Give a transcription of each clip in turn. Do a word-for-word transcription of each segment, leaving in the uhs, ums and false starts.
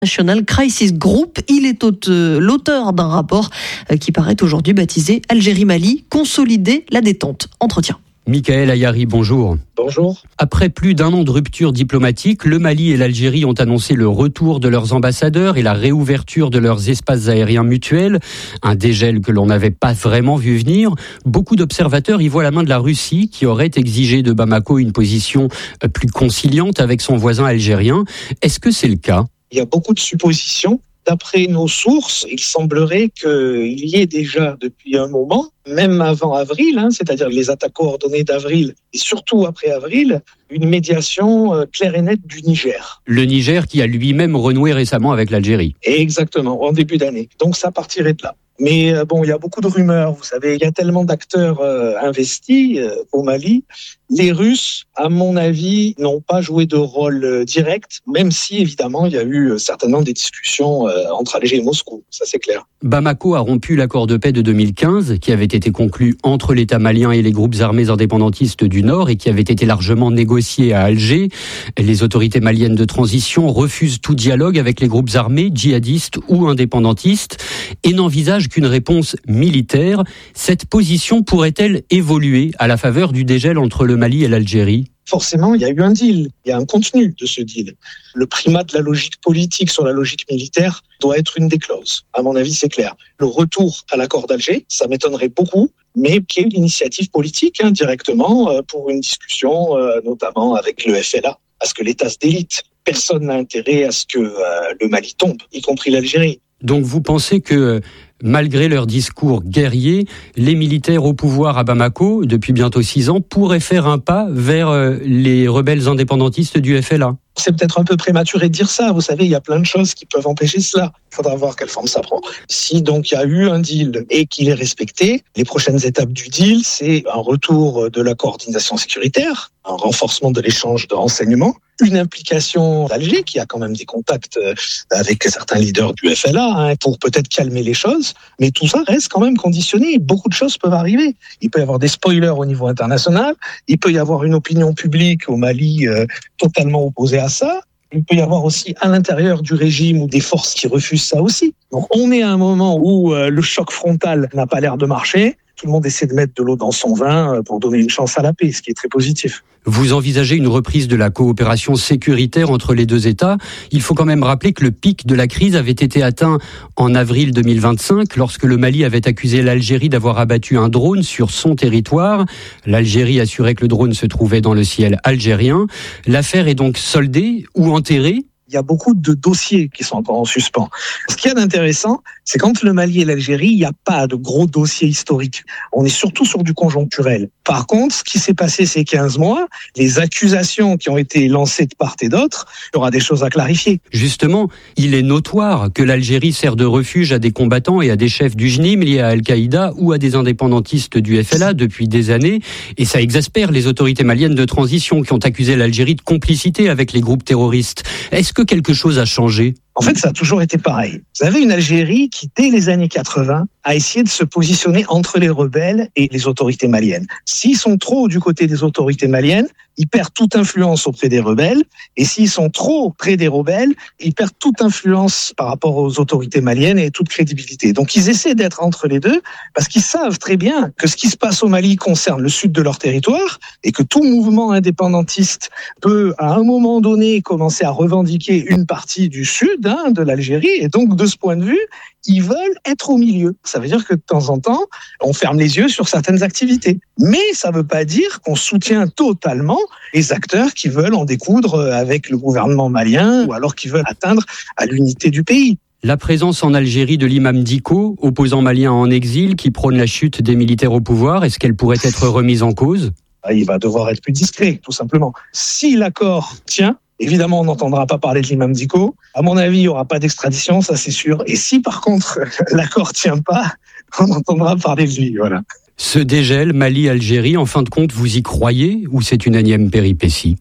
National Crisis Group. Il est l'auteur d'un rapport qui paraît aujourd'hui baptisé Algérie-Mali, consolider la détente. Entretien. Michael Ayari, bonjour. Bonjour. Après plus d'un an de rupture diplomatique, le Mali et l'Algérie ont annoncé le retour de leurs ambassadeurs et la réouverture de leurs espaces aériens mutuels. Un dégel que l'on n'avait pas vraiment vu venir. Beaucoup d'observateurs y voient la main de la Russie qui aurait exigé de Bamako une position plus conciliante avec son voisin algérien. Est-ce que c'est le cas ? Il y a beaucoup de suppositions. D'après nos sources, il semblerait qu'il y ait déjà depuis un moment, même avant avril, hein, c'est-à-dire les attaques coordonnées d'avril et surtout après avril, une médiation euh, claire et nette du Niger. Le Niger qui a lui-même renoué récemment avec l'Algérie. Exactement, en début d'année. Donc ça partirait de là. Mais euh, bon, il y a beaucoup de rumeurs, vous savez, il y a tellement d'acteurs euh, investis euh, au Mali. Les Russes, à mon avis, n'ont pas joué de rôle euh, direct, même si, évidemment, il y a eu euh, certainement des discussions euh, entre Alger et Moscou, ça c'est clair. Bamako a rompu l'accord de paix de deux mille quinze, qui avait été conclu entre l'État malien et les groupes armés indépendantistes du Nord et qui avait été largement négocié à Alger. Les autorités maliennes de transition refusent tout dialogue avec les groupes armés, djihadistes ou indépendantistes, et n'envisagent qu'une réponse militaire. Cette position pourrait-elle évoluer à la faveur du dégel entre le Mali et l'Algérie ? Forcément, il y a eu un deal, il y a un contenu de ce deal. Le primat de la logique politique sur la logique militaire doit être une des clauses. À mon avis, c'est clair. Le retour à l'accord d'Alger, ça m'étonnerait beaucoup, mais qu'il y ait une initiative politique hein, directement euh, pour une discussion, euh, notamment avec le F L A, parce que l'État se délite. Personne n'a intérêt à ce que euh, le Mali tombe, y compris l'Algérie. Donc vous pensez que, malgré leur discours guerrier, les militaires au pouvoir à Bamako, depuis bientôt six ans, pourraient faire un pas vers les rebelles indépendantistes du F L A ? C'est peut-être un peu prématuré de dire ça. Vous savez, il y a plein de choses qui peuvent empêcher cela. Il faudra voir quelle forme ça prend. Si donc il y a eu un deal et qu'il est respecté, les prochaines étapes du deal, c'est un retour de la coordination sécuritaire, un renforcement de l'échange de renseignements, une implication d'Alger qui a quand même des contacts avec certains leaders du F L A hein, pour peut-être calmer les choses. Mais tout ça reste quand même conditionné. Beaucoup de choses peuvent arriver. Il peut y avoir des spoilers au niveau international. Il peut y avoir une opinion publique au Mali euh, totalement opposée à ça. Il peut y avoir aussi à l'intérieur du régime ou des forces qui refusent ça aussi. Donc on est à un moment où euh, le choc frontal n'a pas l'air de marcher. Tout le monde essaie de mettre de l'eau dans son vin pour donner une chance à la paix, ce qui est très positif. Vous envisagez une reprise de la coopération sécuritaire entre les deux États. Il faut quand même rappeler que le pic de la crise avait été atteint en avril deux mille vingt-cinq, lorsque le Mali avait accusé l'Algérie d'avoir abattu un drone sur son territoire. L'Algérie assurait que le drone se trouvait dans le ciel algérien. L'affaire est donc soldée ou enterrée ? Il y a beaucoup de dossiers qui sont encore en suspens. Ce qu'il y a d'intéressant, c'est qu'entre le Mali et l'Algérie, il n'y a pas de gros dossiers historiques. On est surtout sur du conjoncturel. Par contre, ce qui s'est passé ces quinze mois, les accusations qui ont été lancées de part et d'autre, il y aura des choses à clarifier. Justement, il est notoire que l'Algérie sert de refuge à des combattants et à des chefs du J N I M liés à Al-Qaïda ou à des indépendantistes du F L A depuis des années. Et ça exaspère les autorités maliennes de transition qui ont accusé l'Algérie de complicité avec les groupes terroristes. Est-ce que quelque chose a changé ? En fait, ça a toujours été pareil. Vous avez une Algérie qui, dès les années quatre-vingts, a essayé de se positionner entre les rebelles et les autorités maliennes. S'ils sont trop du côté des autorités maliennes, ils perdent toute influence auprès des rebelles. Et s'ils sont trop près des rebelles, ils perdent toute influence par rapport aux autorités maliennes et toute crédibilité. Donc, ils essaient d'être entre les deux parce qu'ils savent très bien que ce qui se passe au Mali concerne le sud de leur territoire et que tout mouvement indépendantiste peut, à un moment donné, commencer à revendiquer une partie du sud hein, de l'Algérie. Et donc, de ce point de vue, ils veulent être au milieu. Ça veut dire que de temps en temps, on ferme les yeux sur certaines activités. Mais ça ne veut pas dire qu'on soutient totalement les acteurs qui veulent en découdre avec le gouvernement malien ou alors qui veulent atteindre à l'unité du pays. La présence en Algérie de l'imam Dicko, opposant malien en exil, qui prône la chute des militaires au pouvoir, est-ce qu'elle pourrait être remise en cause ? Il va devoir être plus discret, tout simplement. Si l'accord tient, évidemment, on n'entendra pas parler de l'imam Dicko. À mon avis, il n'y aura pas d'extradition, ça c'est sûr. Et si par contre, l'accord ne tient pas, on entendra parler de lui. Voilà. Ce dégel Mali-Algérie, en fin de compte, vous y croyez ou c'est une énième péripétie ?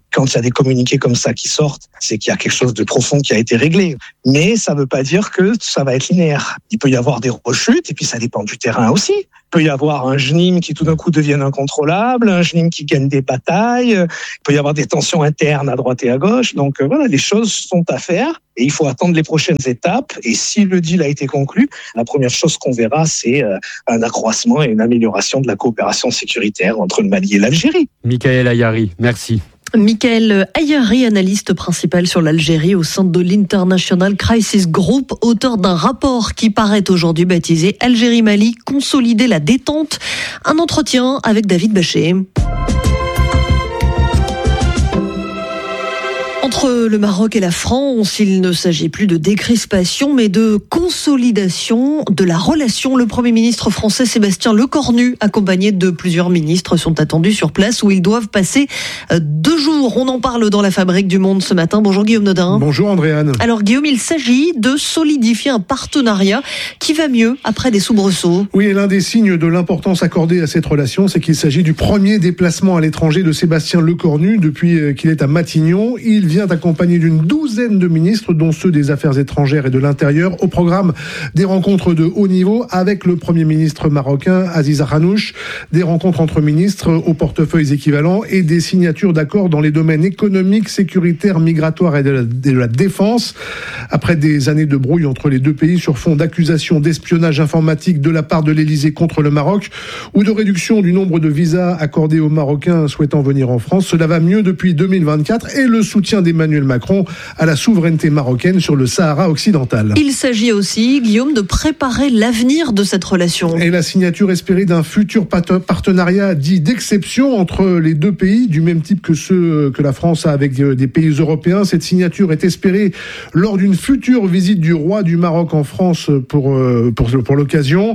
Quand il y a des communiqués comme ça qui sortent, c'est qu'il y a quelque chose de profond qui a été réglé. Mais ça ne veut pas dire que ça va être linéaire. Il peut y avoir des rechutes, et puis ça dépend du terrain aussi. Il peut y avoir un J N I M qui tout d'un coup devienne incontrôlable, un J N I M qui gagne des batailles, il peut y avoir des tensions internes à droite et à gauche. Donc voilà, les choses sont à faire et il faut attendre les prochaines étapes. Et si le deal a été conclu, la première chose qu'on verra, c'est un accroissement et une amélioration de la coopération sécuritaire entre le Mali et l'Algérie. Michael Ayari, merci. Michael Ayari, analyste principal sur l'Algérie au sein de l'International Crisis Group, auteur d'un rapport qui paraît aujourd'hui baptisé Algérie-Mali, consolider la détente. Un entretien avec David Bachet. Entre le Maroc et la France, il ne s'agit plus de décrispation, mais de consolidation de la relation. Le Premier ministre français Sébastien Lecornu, accompagné de plusieurs ministres, sont attendus sur place où ils doivent passer deux jours. On en parle dans la Fabrique du Monde ce matin. Bonjour Guillaume Nodin. Bonjour Andréane. Alors Guillaume, il s'agit de solidifier un partenariat qui va mieux après des soubresauts. Oui, et l'un des signes de l'importance accordée à cette relation, c'est qu'il s'agit du premier déplacement à l'étranger de Sébastien Lecornu depuis qu'il est à Matignon. Il vient accompagné d'une douzaine de ministres, dont ceux des Affaires étrangères et de l'Intérieur. Au programme, des rencontres de haut niveau avec le Premier ministre marocain Aziz Akhnouch, des rencontres entre ministres aux portefeuilles équivalents et des signatures d'accords dans les domaines économiques, sécuritaires, migratoires et de la, de la défense. Après des années de brouille entre les deux pays sur fond d'accusations d'espionnage informatique de la part de l'Élysée contre le Maroc ou de réduction du nombre de visas accordés aux Marocains souhaitant venir en France, cela va mieux depuis deux mille vingt-quatre et le soutien d'Emmanuel Macron à la souveraineté marocaine sur le Sahara occidental. Il s'agit aussi, Guillaume, de préparer l'avenir de cette relation. Et la signature espérée d'un futur partenariat dit d'exception entre les deux pays, du même type que ceux que la France a avec des pays européens. Cette signature est espérée lors d'une future visite du roi du Maroc en France pour, pour, pour l'occasion.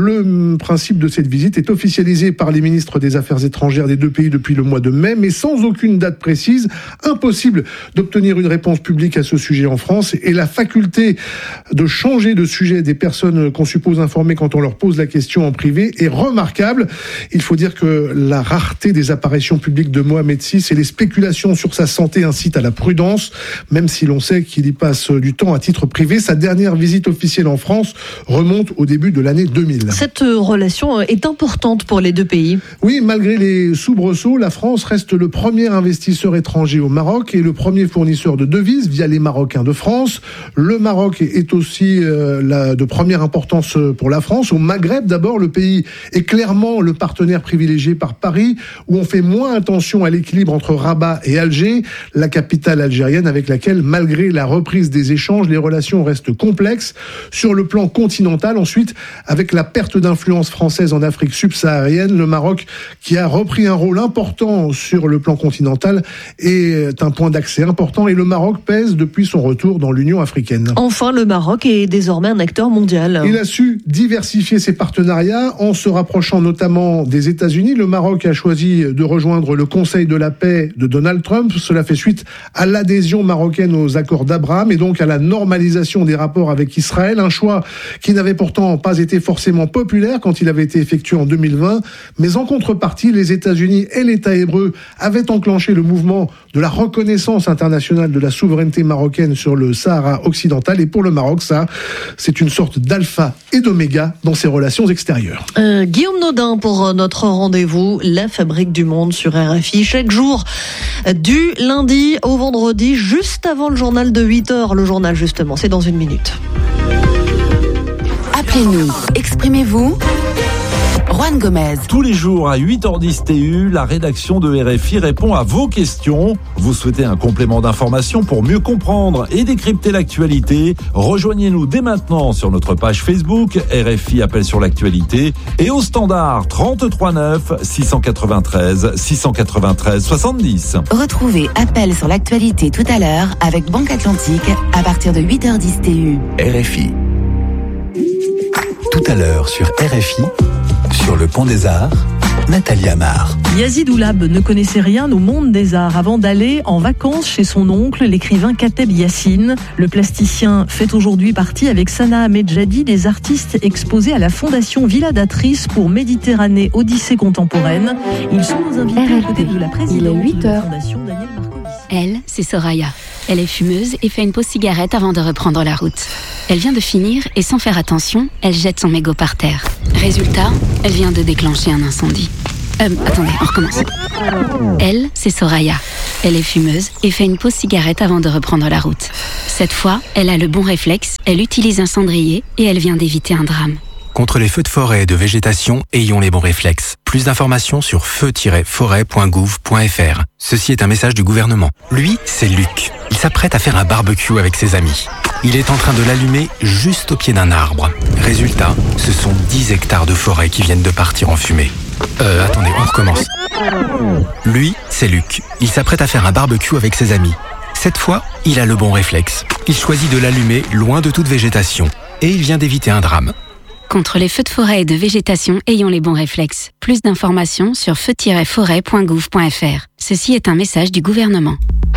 Le principe de cette visite est officialisé par les ministres des Affaires étrangères des deux pays depuis le mois de mai, mais sans aucune date précise. Impossible d'obtenir une réponse publique à ce sujet en France, et la faculté de changer de sujet des personnes qu'on suppose informées quand on leur pose la question en privé est remarquable. Il faut dire que la rareté des apparitions publiques de Mohamed six et les spéculations sur sa santé incitent à la prudence, même si l'on sait qu'il y passe du temps à titre privé. Sa dernière visite officielle en France remonte au début de l'année deux mille. Cette relation est importante pour les deux pays. Oui, malgré les soubresauts, la France reste le premier investisseur étranger au Maroc et le premier fournisseur de devises via les Marocains de France. Le Maroc est aussi euh, la, de première importance pour la France. Au Maghreb, d'abord, le pays est clairement le partenaire privilégié par Paris, où on fait moins attention à l'équilibre entre Rabat et Alger, la capitale algérienne avec laquelle, malgré la reprise des échanges, les relations restent complexes. Sur le plan continental, ensuite, avec la perte d'influence française en Afrique subsaharienne, le Maroc, qui a repris un rôle important sur le plan continental, est un point d'accès important, et le Maroc pèse depuis son retour dans l'Union africaine. Enfin, le Maroc est désormais un acteur mondial. Il a su diversifier ses partenariats en se rapprochant notamment des États-Unis. Le Maroc a choisi de rejoindre le Conseil de la paix de Donald Trump. Cela fait suite à l'adhésion marocaine aux accords d'Abraham et donc à la normalisation des rapports avec Israël. Un choix qui n'avait pourtant pas été forcément populaire quand il avait été effectué en deux mille vingt. Mais en contrepartie, les États-Unis et l'État hébreu avaient enclenché le mouvement de la reconnaissance internationale de la souveraineté marocaine sur le Sahara occidental. Et pour le Maroc, ça, c'est une sorte d'alpha et d'oméga dans ses relations extérieures. Euh, Guillaume Nodin pour notre rendez-vous, la Fabrique du Monde sur R F I. Chaque jour, du lundi au vendredi, juste avant le journal de huit heures. Le journal, justement, c'est dans une minute. Appelez-nous, exprimez-vous. Juan Gomez. Tous les jours à huit heures dix T U, la rédaction de R F I répond à vos questions. Vous souhaitez un complément d'information pour mieux comprendre et décrypter l'actualité? Rejoignez-nous dès maintenant sur notre page Facebook R F I Appel sur l'actualité et au standard trente-trois neuf six cent quatre-vingt-treize six cent quatre-vingt-treize soixante-dix. Retrouvez Appel sur l'actualité tout à l'heure avec Banque Atlantique à partir de huit heures dix T U. R F I. Tout à l'heure sur R F I. Sur le Pont des Arts, Nathalie Amar. Yazid Oulab ne connaissait rien au monde des arts avant d'aller en vacances chez son oncle, l'écrivain Kateb Yassine. Le plasticien fait aujourd'hui partie avec Sana Ahmedjadi des artistes exposés à la Fondation Villa d'Atrice pour Méditerranée Odyssée contemporaine. Ils sont nos invités à côté de la présidente de la Fondation Daniel Marcovicz. Elle, c'est Soraya. Elle est fumeuse et fait une pause cigarette avant de reprendre la route. Elle vient de finir et sans faire attention, elle jette son mégot par terre. Résultat, elle vient de déclencher un incendie. Euh, attendez, on recommence. Elle, c'est Soraya. Elle est fumeuse et fait une pause cigarette avant de reprendre la route. Cette fois, elle a le bon réflexe, elle utilise un cendrier et elle vient d'éviter un drame. Contre les feux de forêt et de végétation, ayons les bons réflexes. Plus d'informations sur feu tiret forêt point gouv point f r. Ceci est un message du gouvernement. Lui, c'est Luc. Il s'apprête à faire un barbecue avec ses amis. Il est en train de l'allumer juste au pied d'un arbre. Résultat, ce sont dix hectares de forêt qui viennent de partir en fumée. Euh, attendez, on recommence. Lui, c'est Luc. Il s'apprête à faire un barbecue avec ses amis. Cette fois, il a le bon réflexe. Il choisit de l'allumer loin de toute végétation. Et il vient d'éviter un drame. Contre les feux de forêt et de végétation, ayons les bons réflexes. Plus d'informations sur feu tiret forêt point gouv point f r. Ceci est un message du gouvernement.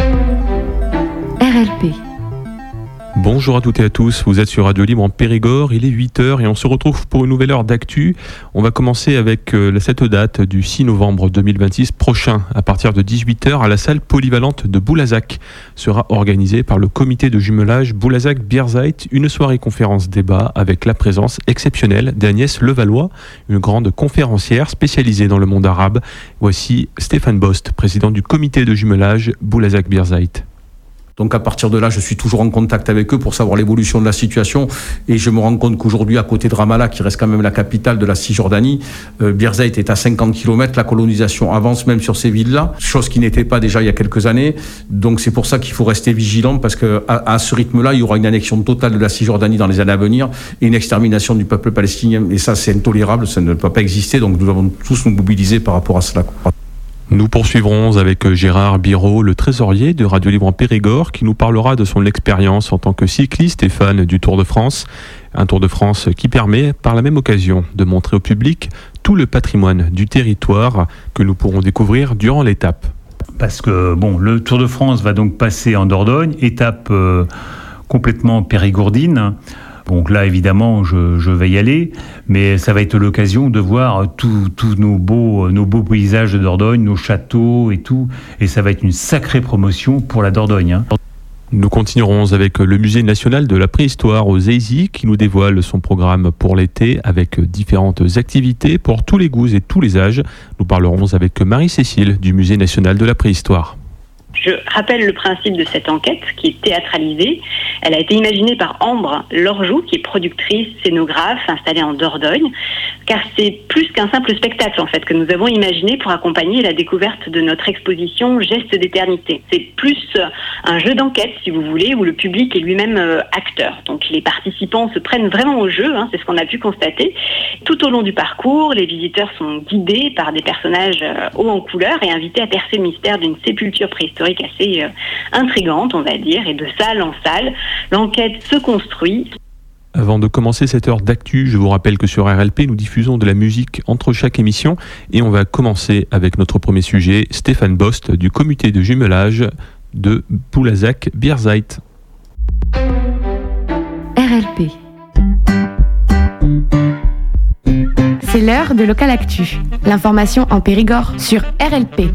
R L P. Bonjour à toutes et à tous, vous êtes sur Radio Libre en Périgord, il est huit heures et on se retrouve pour une nouvelle heure d'actu. On va commencer avec euh, cette date du six novembre deux mille vingt-six prochain, à partir de dix-huit heures à la salle polyvalente de Boulazac. Sera organisée par le comité de jumelage Boulazac-Bierzeit, une soirée conférence débat avec la présence exceptionnelle d'Agnès Levallois, une grande conférencière spécialisée dans le monde arabe. Voici Stéphane Bost, président du comité de jumelage Boulazac-Bierzeit. Donc à partir de là, je suis toujours en contact avec eux pour savoir l'évolution de la situation et je me rends compte qu'aujourd'hui, à côté de Ramallah, qui reste quand même la capitale de la Cisjordanie, euh, Bierzeit est à cinquante kilomètres, la colonisation avance même sur ces villes-là, chose qui n'était pas déjà il y a quelques années. Donc c'est pour ça qu'il faut rester vigilant parce qu'à à ce rythme-là, il y aura une annexion totale de la Cisjordanie dans les années à venir et une extermination du peuple palestinien. Et ça, c'est intolérable, ça ne peut pas exister. Donc nous avons tous nous mobiliser par rapport à cela. Nous poursuivrons avec Gérard Biraud, le trésorier de Radio Libre en Périgord, qui nous parlera de son expérience en tant que cycliste et fan du Tour de France. Un Tour de France qui permet, par la même occasion, de montrer au public tout le patrimoine du territoire que nous pourrons découvrir durant l'étape. Parce que bon, le Tour de France va donc passer en Dordogne, étape euh, complètement périgourdine. Donc là, évidemment, je, je vais y aller, mais ça va être l'occasion de voir tous nos beaux, nos beaux paysages de Dordogne, nos châteaux et tout, et ça va être une sacrée promotion pour la Dordogne. Hein. Nous continuerons avec le Musée national de la préhistoire aux Aisy qui nous dévoile son programme pour l'été avec différentes activités pour tous les goûts et tous les âges. Nous parlerons avec Marie-Cécile du Musée national de la préhistoire. Je rappelle le principe de cette enquête qui est théâtralisée. Elle a été imaginée par Ambre Lorjou, qui est productrice, scénographe, installée en Dordogne, car c'est plus qu'un simple spectacle en fait que nous avons imaginé pour accompagner la découverte de notre exposition Gestes d'éternité. C'est plus un jeu d'enquête, si vous voulez, où le public est lui-même euh, acteur. Donc les participants se prennent vraiment au jeu, hein, c'est ce qu'on a pu constater. Tout au long du parcours, les visiteurs sont guidés par des personnages euh, hauts en couleur et invités à percer le mystère d'une sépulture préhistorique assez euh, intrigante, on va dire, et de salle en salle, l'enquête se construit. Avant de commencer cette heure d'actu, je vous rappelle que sur R L P, nous diffusons de la musique entre chaque émission et on va commencer avec notre premier sujet, Stéphane Bost du comité de jumelage de Boulazac-Bierzeit. R L P. C'est l'heure de Local Actu. L'information en Périgord sur R L P.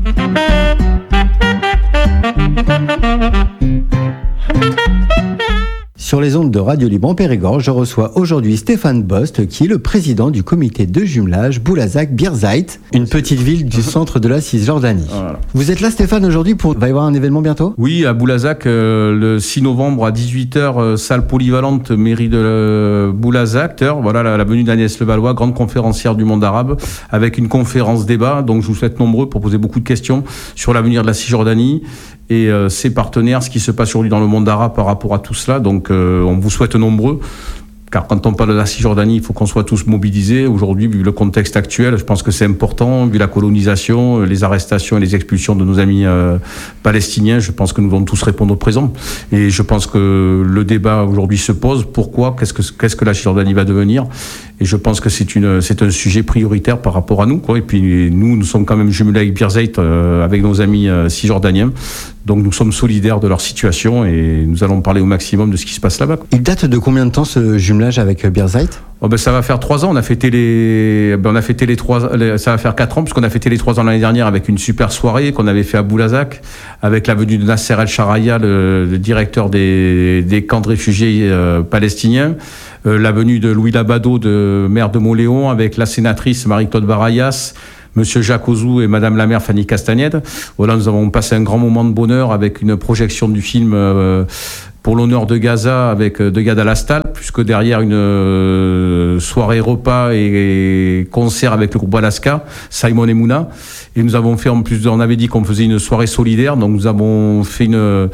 Sur les ondes de Radio Libre en Périgord, je reçois aujourd'hui Stéphane Bost, qui est le président du comité de jumelage Boulazac-Bierzeit, une petite ville du centre de la Cisjordanie. Voilà. Vous êtes là, Stéphane, aujourd'hui pour... Il va y avoir un événement bientôt ? Oui, à Boulazac, euh, le six novembre à dix-huit heures, euh, salle polyvalente, mairie de euh, Boulazac. Voilà la, la venue d'Agnès Levallois, grande conférencière du monde arabe, avec une conférence débat. Donc je vous souhaite nombreux pour poser beaucoup de questions sur l'avenir de la Cisjordanie et euh, ses partenaires, ce qui se passe aujourd'hui dans le monde arabe par rapport à tout cela. Donc euh, on vous souhaite nombreux, car quand on parle de la Cisjordanie, il faut qu'on soit tous mobilisés. Aujourd'hui, vu le contexte actuel, je pense que c'est important, vu la colonisation, les arrestations et les expulsions de nos amis euh, palestiniens, je pense que nous devons tous répondre au présent. Et je pense que le débat aujourd'hui se pose. Pourquoi ? Qu'est-ce que, qu'est-ce que la Cisjordanie va devenir ? Et je pense que c'est une, c'est un sujet prioritaire par rapport à nous, quoi. Et puis nous, nous sommes quand même jumelés avec Birzeit, euh, avec nos amis euh, cisjordaniens. Donc nous sommes solidaires de leur situation et nous allons parler au maximum de ce qui se passe là-bas. Il date de combien de temps ce jumelage avec Birzeit ? Oh ben ça va faire trois ans. On a fêté les, ben on a fêté les trois. Les... ça va faire quatre ans puisqu'on a fêté les trois ans l'année dernière avec une super soirée qu'on avait fait à Boulazac, avec la venue de Nasser El Sharaya, le, le directeur des, des camps de réfugiés euh, palestiniens, euh, la venue de Louis Labado, de maire de Montléon, avec la sénatrice Marie-Claude Barayas, Monsieur Jacques Ozou et Madame la maire Fanny Castagnette. Voilà, nous avons passé un grand moment de bonheur avec une projection du film euh, pour l'honneur de Gaza avec De Gad Al-Astal, puisque derrière une euh, soirée repas et, et concert avec le groupe Alaska, Simon et Mouna. Et nous avons fait en plus, on avait dit qu'on faisait une soirée solidaire, donc nous avons fait une,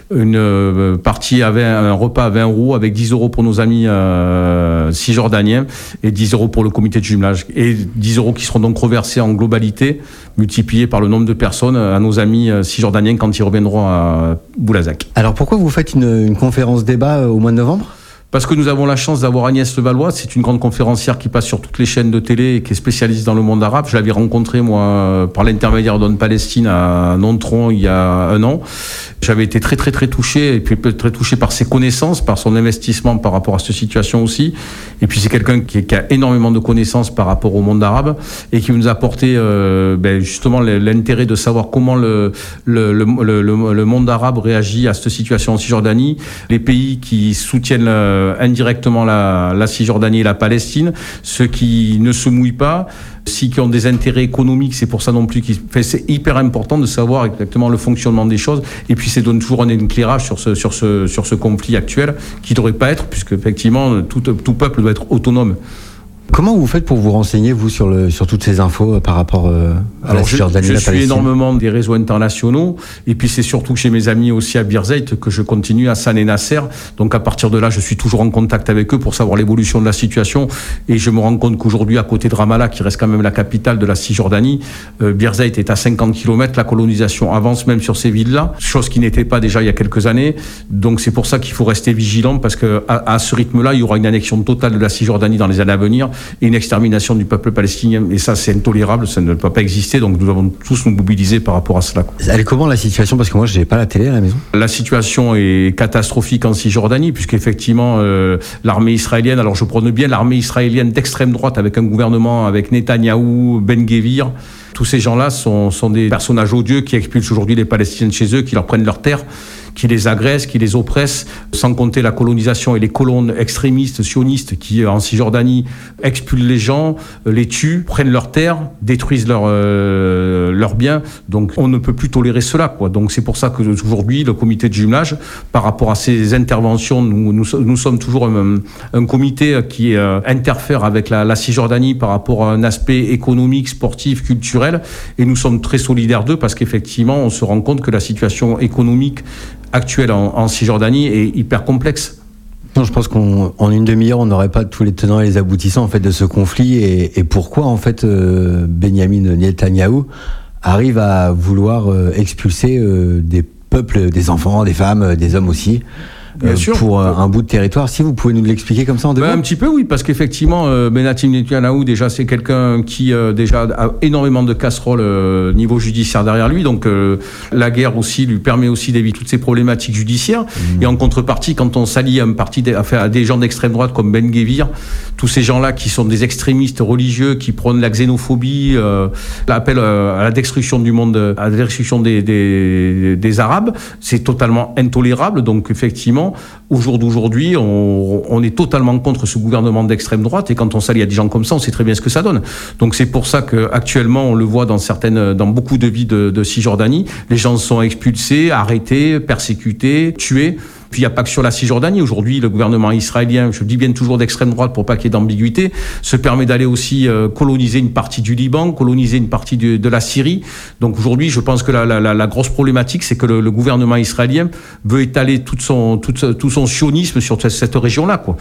une partie à vingt, un repas à vingt euros avec dix euros pour nos amis euh, cisjordaniens et dix euros pour le comité de jumelage. Et dix euros qui seront donc reversés en globalité, multipliés par le nombre de personnes à nos amis cisjordaniens quand ils reviendront à Boulazac. Alors pourquoi vous faites une, une conférence débat au mois de novembre ? Parce que nous avons la chance d'avoir Agnès Levallois, c'est une grande conférencière qui passe sur toutes les chaînes de télé et qui est spécialiste dans le monde arabe. Je l'avais rencontrée, moi, par l'intermédiaire d'On Palestine à Nontron il y a un an. J'avais été très, très, très touché, et puis très touché par ses connaissances, par son investissement par rapport à cette situation aussi. Et puis c'est quelqu'un qui, qui a énormément de connaissances par rapport au monde arabe et qui nous a apporté euh, ben, justement l'intérêt de savoir comment le, le, le, le, le monde arabe réagit à cette situation en Cisjordanie, les pays qui soutiennent euh, indirectement la, la Cisjordanie et la Palestine, ceux qui ne se mouillent pas, ceux qui ont des intérêts économiques, c'est pour ça non plus qu'il fait, c'est hyper important de savoir exactement le fonctionnement des choses, et puis c'est donne toujours un éclairage sur ce, sur ce, sur ce conflit actuel qui ne devrait pas être, puisque effectivement tout, tout peuple doit être autonome. Comment vous faites pour vous renseigner, vous, sur, le, sur toutes ces infos par rapport euh, à Alors la Cisjordanie je, et la je Palestine ? suis énormément des réseaux internationaux, et puis c'est surtout chez mes amis aussi à Birzeit que je continue, Hassan et Nasser. Donc à partir de là, je suis toujours en contact avec eux pour savoir l'évolution de la situation, et je me rends compte qu'aujourd'hui, à côté de Ramallah, qui reste quand même la capitale de la Cisjordanie, euh, Birzeit est à cinquante kilomètres, la colonisation avance même sur ces villes-là, chose qui n'était pas déjà il y a quelques années. Donc c'est pour ça qu'il faut rester vigilant, parce que à, à ce rythme-là, il y aura une annexion totale de la Cisjordanie dans les années à venir, et une extermination du peuple palestinien, et ça c'est intolérable, ça ne peut pas exister, donc nous devons tous nous mobiliser par rapport à cela. Elle est comment la situation ? Parce que moi je n'ai pas la télé à la maison. La situation est catastrophique en Cisjordanie, puisqu'effectivement euh, l'armée israélienne, alors je prône bien l'armée israélienne d'extrême droite avec un gouvernement avec Netanyahou, Ben-Gvir, tous ces gens-là sont, sont des personnages odieux qui expulsent aujourd'hui les Palestiniens de chez eux, qui leur prennent leurs terres, qui les agressent, qui les oppressent, sans compter la colonisation et les colonnes extrémistes, sionistes, qui en Cisjordanie expulsent les gens, les tuent, prennent leurs terres, détruisent leurs euh, leurs biens. Donc on ne peut plus tolérer cela, quoi. Donc c'est pour ça que aujourd'hui le comité de jumelage, par rapport à ces interventions, nous, nous, nous sommes toujours un, un comité qui euh, interfère avec la, la Cisjordanie par rapport à un aspect économique, sportif, culturel, et nous sommes très solidaires d'eux parce qu'effectivement on se rend compte que la situation économique actuelle en, en Cisjordanie est hyper complexe. Non, je pense qu'en une demi-heure, on n'aurait pas tous les tenants et les aboutissants en fait de ce conflit, et, et pourquoi en fait euh, Benyamin Netanyahou arrive à vouloir euh, expulser euh, des peuples, des enfants, des femmes, des hommes aussi. Bien euh, sûr. Pour euh, un bout de territoire. Si vous pouvez nous l'expliquer comme ça en deux mots. Ben, un petit peu, oui, parce qu'effectivement, euh, Benyamin Netanyahou, déjà, c'est quelqu'un qui euh, déjà a énormément de casseroles euh, niveau judiciaire derrière lui. Donc, euh, la guerre aussi lui permet aussi d'éviter toutes ces problématiques judiciaires. Mmh. Et en contrepartie, quand on s'allie à, un parti de, enfin, à des gens d'extrême droite comme Ben-Gvir, tous ces gens-là qui sont des extrémistes religieux, qui prônent la xénophobie, euh, l'appel euh, à la destruction du monde, à la destruction des, des, des Arabes, c'est totalement intolérable. Donc, effectivement, au jour d'aujourd'hui, on, on est totalement contre ce gouvernement d'extrême droite, et quand on s'allie à des gens comme ça, on sait très bien ce que ça donne. Donc c'est pour ça qu'actuellement, on le voit dans certaines, dans beaucoup de villes de, de Cisjordanie, les gens sont expulsés, arrêtés, persécutés, tués. Puis il n'y a pas que sur la Cisjordanie. Aujourd'hui, le gouvernement israélien, je dis bien toujours d'extrême droite pour pas qu'il y ait d'ambiguïté, se permet d'aller aussi euh, coloniser une partie du Liban, coloniser une partie de, de la Syrie. Donc aujourd'hui, je pense que la, la, la grosse problématique, c'est que le, le gouvernement israélien veut étaler tout son, tout, tout son sionisme sur cette région-là, quoi.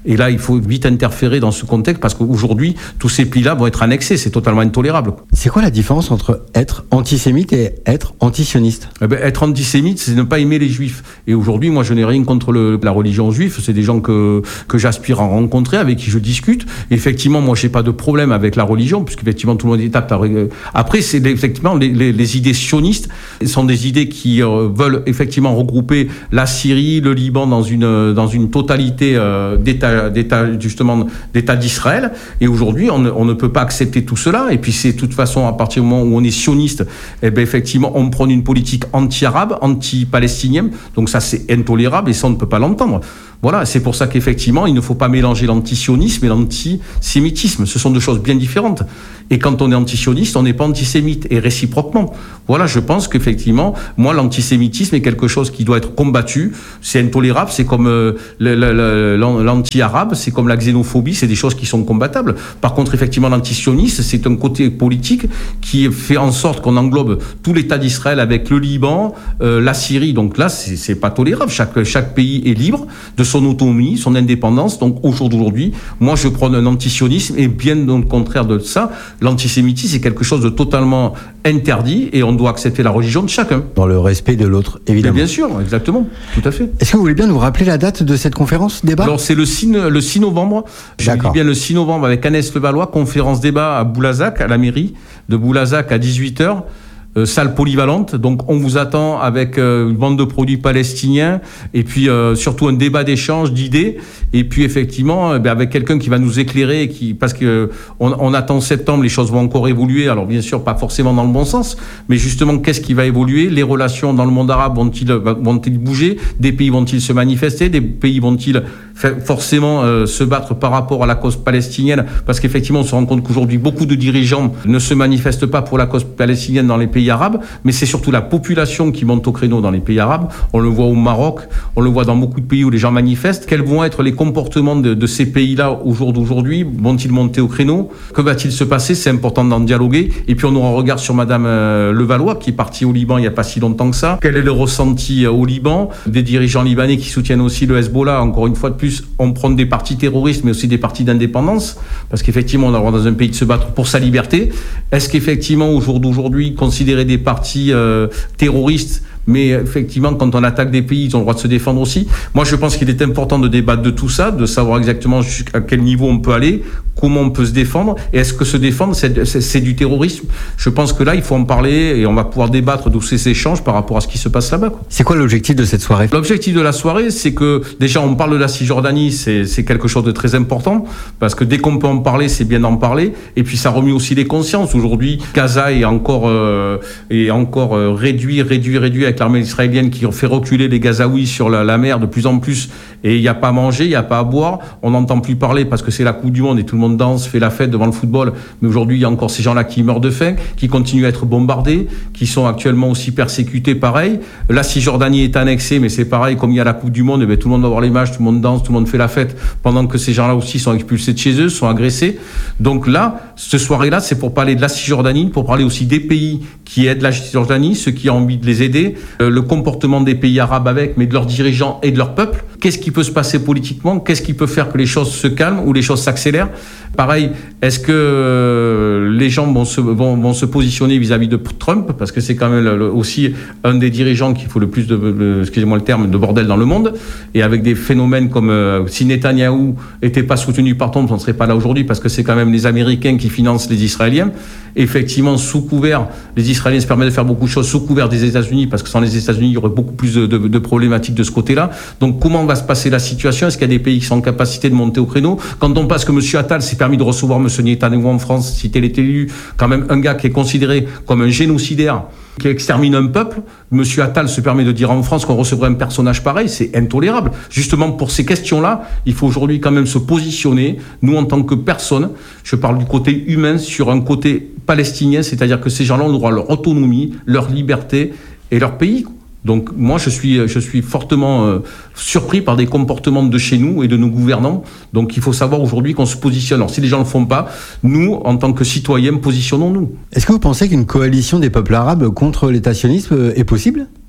Et là, il faut vite interférer dans ce contexte parce qu'aujourd'hui, tous ces pays-là vont être annexés. C'est totalement intolérable. C'est quoi la différence entre être antisémite et être antisioniste ? Eh ben, être antisémite, c'est ne pas aimer les juifs. Et aujourd'hui, moi, je n'ai rien contre le, la religion juive. C'est des gens que, que j'aspire à rencontrer, avec qui je discute. Et effectivement, moi, j'ai pas de problème avec la religion, puisqu'effectivement, tout le monde est apte à... Après, c'est effectivement les, les, les idées sionistes sont des idées qui euh, veulent effectivement regrouper la Syrie, le Liban dans une, dans une totalité euh, d'État, d'État, justement, d'État d'Israël. Et aujourd'hui, on, on ne peut pas accepter tout cela. Et puis, c'est de toute façon, à partir du moment où on est sioniste, eh ben, effectivement, on prône une politique anti-arabe, anti-palestinienne. Donc ça, c'est intolérable et ça, on ne peut pas l'entendre. Voilà, c'est pour ça qu'effectivement, il ne faut pas mélanger l'antisionisme et l'antisémitisme. Ce sont deux choses bien différentes. Et quand on est antisioniste, on n'est pas antisémite, et réciproquement. Voilà, je pense qu'effectivement, moi, l'antisémitisme est quelque chose qui doit être combattu. C'est intolérable, c'est comme euh, le, le, le, l'anti-arabe, c'est comme la xénophobie, c'est des choses qui sont combattables. Par contre, effectivement, l'antisionisme, c'est un côté politique qui fait en sorte qu'on englobe tout l'État d'Israël avec le Liban, euh, la Syrie. Donc là, c'est, c'est pas tolérable. Chaque, chaque pays est libre de son autonomie, son indépendance. Donc au jour d'aujourd'hui, moi je prône un antisionisme et bien au contraire de ça, l'antisémitisme c'est quelque chose de totalement interdit et on doit accepter la religion de chacun. Dans le respect de l'autre, évidemment. Mais bien sûr, exactement, tout à fait. Est-ce que vous voulez bien nous rappeler la date de cette conférence débat ? Alors c'est le six, le six novembre, je dis bien le six novembre avec Agnès Levallois, conférence débat à Boulazac, à la mairie de Boulazac à dix-huit heures. Euh, salle polyvalente, donc on vous attend avec euh, une bande de produits palestiniens et puis euh, surtout un débat d'échange d'idées et puis effectivement euh, ben, avec quelqu'un qui va nous éclairer qui, parce que euh, on, on attend septembre, les choses vont encore évoluer, alors bien sûr pas forcément dans le bon sens, mais justement qu'est-ce qui va évoluer, les relations dans le monde arabe vont-ils, vont-ils bouger, des pays vont-ils se manifester, des pays vont-ils forcément euh, se battre par rapport à la cause palestinienne, parce qu'effectivement on se rend compte qu'aujourd'hui beaucoup de dirigeants ne se manifestent pas pour la cause palestinienne dans les pays arabes, mais c'est surtout la population qui monte au créneau dans les pays arabes. On le voit au Maroc, on le voit dans beaucoup de pays où les gens manifestent. Quels vont être les comportements de, de ces pays-là au jour d'aujourd'hui ? Vont-ils monter au créneau ? Que va-t-il se passer ? C'est important d'en dialoguer. Et puis on aura un regard sur Madame euh, Levallois, qui est partie au Liban il n'y a pas si longtemps que ça. Quel est le ressenti euh, au Liban ? Des dirigeants libanais qui soutiennent aussi le Hezbollah. Encore une fois de plus, on prend des partis terroristes, mais aussi des partis d'indépendance, parce qu'effectivement on a le droit dans un pays de se battre pour sa liberté. Est-ce qu'effectivement au jour d'aujourd'hui, considérer des partis euh, terroristes, mais effectivement, quand on attaque des pays, ils ont le droit de se défendre aussi. Moi, je pense qu'il est important de débattre de tout ça, de savoir exactement jusqu'à quel niveau on peut aller, comment on peut se défendre, et est-ce que se défendre, c'est, c'est, c'est du terrorisme ? Je pense que là, il faut en parler, et on va pouvoir débattre de ces échanges par rapport à ce qui se passe là-bas, quoi. C'est quoi l'objectif de cette soirée ? L'objectif de la soirée, c'est que, déjà, on parle de la Cisjordanie, c'est, c'est quelque chose de très important, parce que dès qu'on peut en parler, c'est bien d'en parler, et puis ça remue aussi les consciences. Aujourd'hui, Gaza est encore, euh, est encore euh, réduit, réduit, réduit, avec l'armée israélienne qui fait reculer les Gazaouis sur la, la mer de plus en plus, et il n'y a pas à manger, il n'y a pas à boire, on n'entend plus parler parce que c'est la Coupe du Monde et tout le monde danse, fait la fête devant le football, mais aujourd'hui il y a encore ces gens-là qui meurent de faim, qui continuent à être bombardés, qui sont actuellement aussi persécutés, pareil. La Cisjordanie est annexée, mais c'est pareil, comme il y a la Coupe du Monde, et bien, tout le monde va voir les matchs, tout le monde danse, tout le monde fait la fête, pendant que ces gens-là aussi sont expulsés de chez eux, sont agressés. Donc là, ce soirée-là, c'est pour parler de la Cisjordanie, pour parler aussi des pays qui aident la Cisjordanie, ceux qui ont envie de les aider, euh, le comportement des pays arabes avec, mais de leurs dirigeants et de leur peuple. Qu'est-ce qui peut se passer politiquement ? Qu'est-ce qui peut faire que les choses se calment ou les choses s'accélèrent ? Pareil, est-ce que euh, les gens vont se, vont, vont se positionner vis-à-vis de Trump ? Parce que c'est quand même le, le, aussi un des dirigeants qui faut le plus de, de, excusez-moi le terme, de bordel dans le monde. Et avec des phénomènes comme euh, si Netanyahou n'était pas soutenu par Trump, on ne serait pas là aujourd'hui, parce que c'est quand même les Américains qui financent les Israéliens. Effectivement, sous couvert, les Israéliens se permettent de faire beaucoup de choses sous couvert des États-Unis, parce que sans les États-Unis, il y aurait beaucoup plus de, de, de problématiques de ce côté-là. Donc, comment va se passer la situation ? Est-ce qu'il y a des pays qui sont en capacité de monter au créneau ? Quand on passe que M. Attal s'est permis de recevoir M. Netanyahou en France, si tel était élu, quand même un gars qui est considéré comme un génocidaire, qui extermine un peuple, M. Attal se permet de dire en France qu'on recevrait un personnage pareil, c'est intolérable. Justement, pour ces questions-là, il faut aujourd'hui quand même se positionner, nous en tant que personne, je parle du côté humain, sur un côté palestinien, c'est-à-dire que ces gens-là ont le droit à leur autonomie, leur liberté et leur pays. Donc moi, je suis, je suis fortement euh, surpris par des comportements de chez nous et de nos gouvernants. Donc il faut savoir aujourd'hui qu'on se positionne. Alors si les gens ne le font pas, nous, en tant que citoyens, positionnons-nous. Est-ce que vous pensez qu'une coalition des peuples arabes contre l'État sioniste est possible ?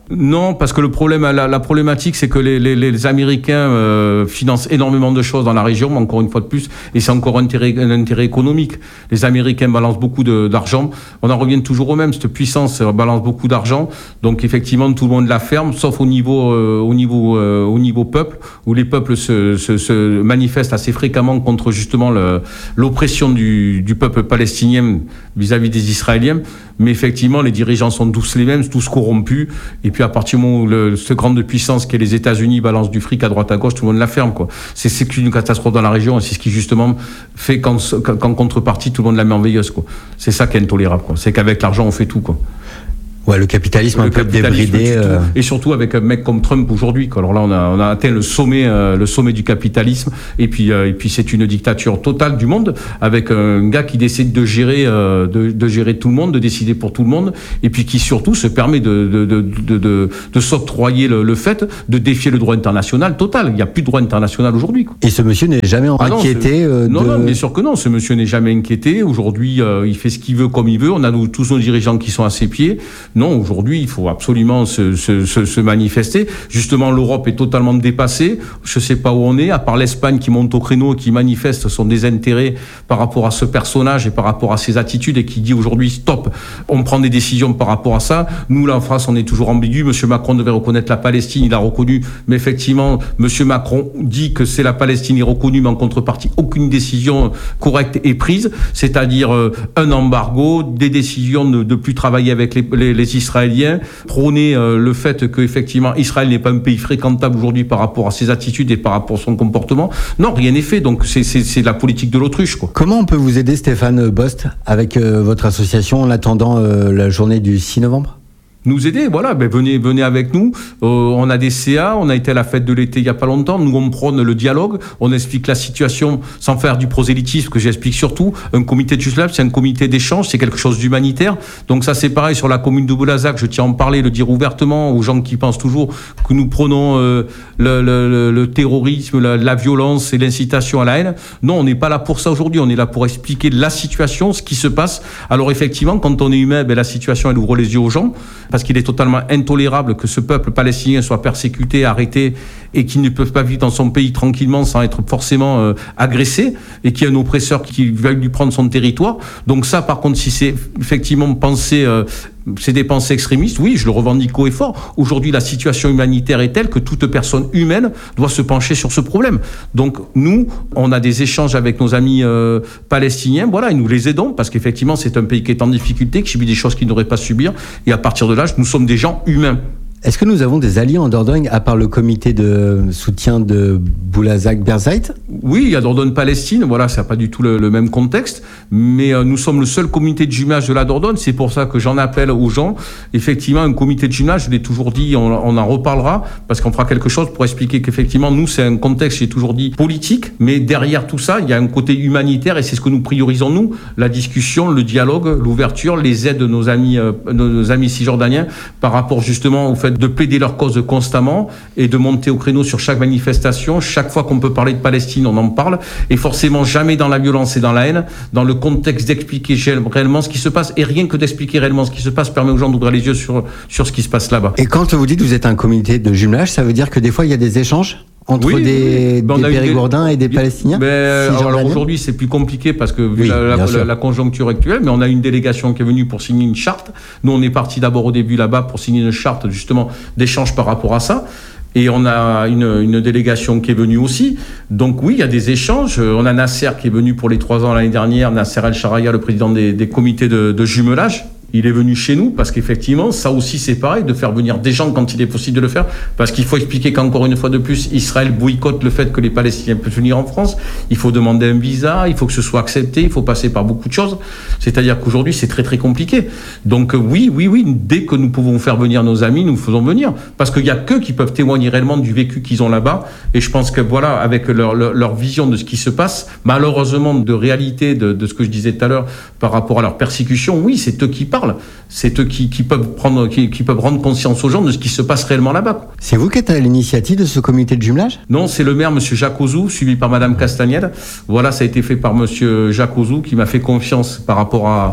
Non, parce que le problème, la, la problématique, c'est que les, les, les Américains euh, financent énormément de choses dans la région, mais encore une fois de plus, et c'est encore un intérêt, un intérêt économique. Les Américains balancent beaucoup de, d'argent. On en revient toujours au même. Cette puissance balance beaucoup d'argent, donc effectivement tout le monde la ferme, sauf au niveau, euh, au niveau, euh, au niveau peuple, où les peuples se, se, se manifestent assez fréquemment contre justement le, l'oppression du, du peuple palestinien vis-à-vis des Israéliens. Mais effectivement, les dirigeants sont tous les mêmes, tous corrompus. Et puis à partir du moment où le, cette grande puissance qu'est les États-Unis balance du fric à droite à gauche, tout le monde la ferme, quoi. C'est, c'est une catastrophe dans la région, et c'est ce qui justement fait qu'en, qu'en contrepartie, tout le monde la met en veilleuse, quoi. C'est ça qui est intolérable, quoi. C'est qu'avec l'argent, on fait tout, quoi. Ouais, le capitalisme le un peu débridé. Euh... Et surtout avec un mec comme Trump aujourd'hui, quoi. Alors là, on a, on a atteint le sommet, euh, le sommet du capitalisme. Et puis, euh, et puis c'est une dictature totale du monde, avec un gars qui décide de gérer, euh, de, de gérer tout le monde, de décider pour tout le monde, et puis qui surtout se permet de, de, de, de, de, de s'octroyer le, le fait de défier le droit international total. Il n'y a plus de droit international aujourd'hui, quoi. Et ce monsieur n'est jamais ah inquiété. Non, euh, non, de... non, bien sûr que non. Ce monsieur n'est jamais inquiété. Aujourd'hui, euh, il fait ce qu'il veut comme il veut. On a nous, tous nos dirigeants qui sont à ses pieds. Non, aujourd'hui, il faut absolument se, se, se, se manifester. Justement, l'Europe est totalement dépassée. Je ne sais pas où on est, à part l'Espagne qui monte au créneau, qui manifeste son désintérêt par rapport à ce personnage et par rapport à ses attitudes et qui dit aujourd'hui stop, on prend des décisions par rapport à ça. Nous, là, en France, on est toujours ambigu. Monsieur Macron devait reconnaître la Palestine, il a reconnu. Mais effectivement, Monsieur Macron dit que c'est la Palestine est reconnue, mais en contrepartie, aucune décision correcte est prise. C'est-à-dire euh, un embargo, des décisions de ne plus travailler avec les, les, les Israéliens, prôner euh, le fait que effectivement Israël n'est pas un pays fréquentable aujourd'hui par rapport à ses attitudes et par rapport à son comportement. Non, rien n'est fait. Donc c'est c'est c'est la politique de l'autruche, quoi. Comment on peut vous aider, Stéphane Bost, avec euh, votre association en attendant euh, la journée du six novembre? Nous aider, voilà, ben venez, venez avec nous. Euh, on a des C A, on a été à la fête de l'été il y a pas longtemps. Nous, on prône le dialogue, on explique la situation sans faire du prosélytisme, que j'explique surtout. Un comité de Juslab, c'est un comité d'échange, c'est quelque chose d'humanitaire. Donc ça, c'est pareil sur la commune de Boulazac. Je tiens à en parler, le dire ouvertement aux gens qui pensent toujours que nous prenons euh, le, le, le terrorisme, la, la violence et l'incitation à la haine. Non, on n'est pas là pour ça aujourd'hui. On est là pour expliquer la situation, ce qui se passe. Alors effectivement, quand on est humain, ben, la situation, elle ouvre les yeux aux gens. Parce qu'il est totalement intolérable que ce peuple palestinien soit persécuté, arrêté, et qu'il ne peut pas vivre dans son pays tranquillement sans être forcément euh, agressé, et qu'il y a un oppresseur qui veut lui prendre son territoire. Donc ça, par contre, si c'est effectivement pensé... Euh, c'est des pensées extrémistes, oui, je le revendique haut et fort. Aujourd'hui, la situation humanitaire est telle que toute personne humaine doit se pencher sur ce problème. Donc, nous, on a des échanges avec nos amis euh, palestiniens, voilà, et nous les aidons, parce qu'effectivement, c'est un pays qui est en difficulté, qui subit des choses qu'il n'aurait pas subir, et à partir de là, nous sommes des gens humains. Est-ce que nous avons des alliés en Dordogne, à part le comité de soutien de Boulazac Birzeit? Oui, il y a Dordogne-Palestine, voilà, ça n'a pas du tout le, le même contexte, mais euh, nous sommes le seul comité de jumelage de la Dordogne, c'est pour ça que j'en appelle aux gens. Effectivement, un comité de jumelage, je l'ai toujours dit, on, on en reparlera, parce qu'on fera quelque chose pour expliquer qu'effectivement, nous, c'est un contexte, j'ai toujours dit, politique, mais derrière tout ça, il y a un côté humanitaire, et c'est ce que nous priorisons, nous, la discussion, le dialogue, l'ouverture, les aides de nos amis, euh, de nos amis cisjordaniens, par rapport justement au fait de plaider leur cause constamment et de monter au créneau sur chaque manifestation. Chaque fois qu'on peut parler de Palestine, on en parle. Et forcément, jamais dans la violence et dans la haine, dans le contexte d'expliquer réellement ce qui se passe. Et rien que d'expliquer réellement ce qui se passe permet aux gens d'ouvrir les yeux sur, sur ce qui se passe là-bas. Et quand vous dites que vous êtes un comité de jumelage, ça veut dire que des fois, il y a des échanges entre oui, des, ben des Périgourdins des... et des Palestiniens? Ben, alors aujourd'hui, c'est plus compliqué parce que vu oui, la, la, la, la conjoncture actuelle, mais on a une délégation qui est venue pour signer une charte. Nous, on est parti d'abord au début là-bas pour signer une charte justement d'échange par rapport à ça. Et on a une, une délégation qui est venue aussi. Donc oui, il y a des échanges. On a Nasser qui est venu pour les trois ans l'année dernière, Nasser El-Sharaya, le président des, des comités de, de jumelage. Il est venu chez nous parce qu'effectivement, ça aussi c'est pareil, de faire venir des gens quand il est possible de le faire, parce qu'il faut expliquer qu'encore une fois de plus, Israël boycotte le fait que les Palestiniens peuvent venir en France. Il faut demander un visa, il faut que ce soit accepté, il faut passer par beaucoup de choses. C'est-à-dire qu'aujourd'hui, c'est très très compliqué. Donc oui, oui, oui, dès que nous pouvons faire venir nos amis, nous faisons venir. Parce qu'il n'y a qu'eux qui peuvent témoigner réellement du vécu qu'ils ont là-bas. Et je pense que voilà, avec leur, leur, leur vision de ce qui se passe, malheureusement de réalité, de, de ce que je disais tout à l'heure, par rapport à leur persécution, oui, c'est eux qui parlent. C'est eux qui, qui, peuvent prendre, qui, qui peuvent rendre conscience aux gens de ce qui se passe réellement là-bas. C'est vous qui êtes à l'initiative de ce comité de jumelage? Non, c'est le maire, M. Jacques Ozou, suivi par Mme Castagnel. Voilà, ça a été fait par M. Jacques Ozou, qui m'a fait confiance par rapport à,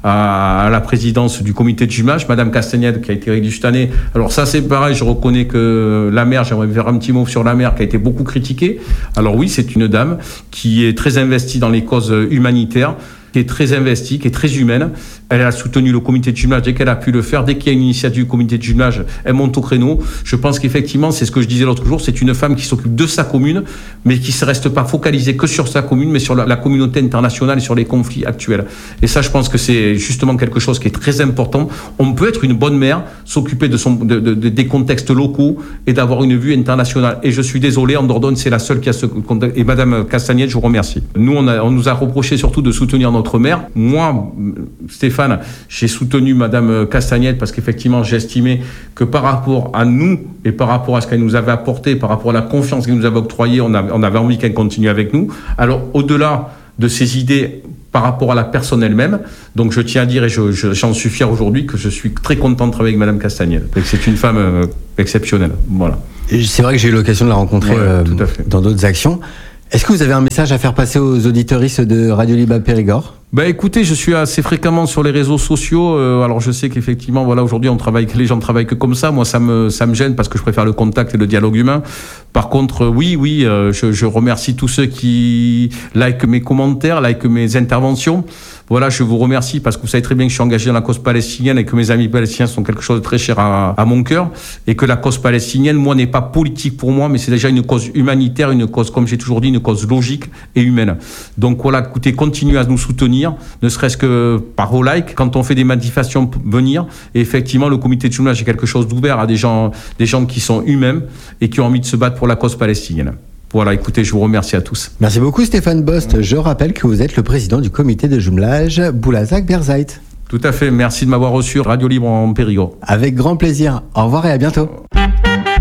à, à la présidence du comité de jumelage, Madame Castagnette, qui a été réélue cette année. Alors ça, c'est pareil, je reconnais que la maire, j'aimerais faire un petit mot sur la maire, qui a été beaucoup critiquée. Alors oui, c'est une dame qui est très investie dans les causes humanitaires, qui est très investie, qui est très humaine. Elle a soutenu le comité de jumelage dès qu'elle a pu le faire. Dès qu'il y a une initiative du comité de jumelage, elle monte au créneau. Je pense qu'effectivement, c'est ce que je disais l'autre jour, c'est une femme qui s'occupe de sa commune, mais qui ne reste pas focalisée que sur sa commune, mais sur la, la communauté internationale et sur les conflits actuels. Et ça, je pense que c'est justement quelque chose qui est très important. On peut être une bonne maire, s'occuper de son, de, de, de, des contextes locaux et d'avoir une vue internationale. Et je suis désolé, en Dordogne, c'est la seule qui a ce contexte. Et Madame Castagnette, je vous remercie. Nous, on, a, on nous a reproché surtout de soutenir notre maire. Moi, Stéphane, j'ai soutenu Madame Castagnette parce qu'effectivement, j'ai estimé que par rapport à nous et par rapport à ce qu'elle nous avait apporté, par rapport à la confiance qu'elle nous avait octroyée, on avait, on avait envie qu'elle continue avec nous. Alors, au-delà de ses idées par rapport à la personne elle-même, donc je tiens à dire, et je, je, j'en suis fier aujourd'hui, que je suis très content de travailler avec Madame Castagnette. Et que c'est une femme euh, exceptionnelle. Voilà. Et c'est vrai que j'ai eu l'occasion de la rencontrer ouais, euh, dans d'autres actions. Est-ce que vous avez un message à faire passer aux auditeuristes de Radio Libre Périgord ? Ben écoutez, je suis assez fréquemment sur les réseaux sociaux. Euh, alors je sais qu'effectivement, voilà, aujourd'hui on travaille, les gens travaillent que comme ça. Moi, ça me ça me gêne parce que je préfère le contact et le dialogue humain. Par contre, euh, oui, oui, euh, je, je remercie tous ceux qui likent mes commentaires, likent mes interventions. Voilà, je vous remercie parce que vous savez très bien que je suis engagé dans la cause palestinienne et que mes amis palestiniens sont quelque chose de très cher à, à mon cœur et que la cause palestinienne, moi, n'est pas politique pour moi, mais c'est déjà une cause humanitaire, une cause, comme j'ai toujours dit, une cause logique et humaine. Donc voilà, écoutez, continuez à nous soutenir, ne serait-ce que par vos likes, quand on fait des manifestations, venir. Et effectivement, le comité de jumelage est quelque chose d'ouvert à des gens, des gens qui sont humains et qui ont envie de se battre pour la cause palestinienne. Voilà, écoutez, je vous remercie à tous. Merci beaucoup Stéphane Bost. Je rappelle que vous êtes le président du comité de jumelage Boulazac-Birzeit. Tout à fait, merci de m'avoir reçu Radio Libre en Périgord. Avec grand plaisir. Au revoir et à bientôt.